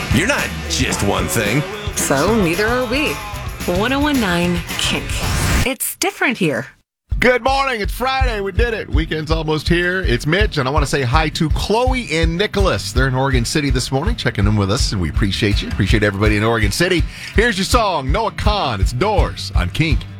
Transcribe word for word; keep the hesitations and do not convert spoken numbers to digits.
You're not just one thing. So neither are we. ten nineteen Kink. It's different here. Good morning. It's Friday. We did it. Weekend's almost here. It's Mitch, and I want to say hi to Chloe and Nicholas. They're in Oregon City this morning, checking in with us, and we appreciate you. Appreciate everybody in Oregon City. Here's your song, Noah Kahan. It's Doors on Kink.